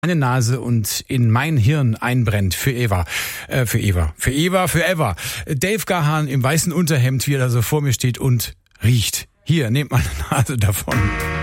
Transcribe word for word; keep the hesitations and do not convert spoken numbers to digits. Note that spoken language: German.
meine Nase und in mein Hirn einbrennt für Eva, äh, für Eva, für Eva, für Eva. Dave Gahan im weißen Unterhemd, wie er da so vor mir steht und riecht. Hier, nehmt mal eine Nase davon.